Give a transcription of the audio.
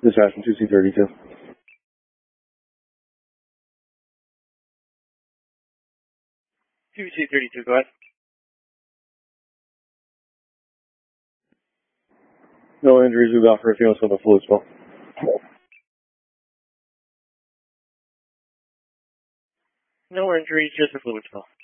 Dispatch from 2C32. QC32, go ahead. No injuries. We've got for a few months with a fluid spill. No injuries, just a fluid spill.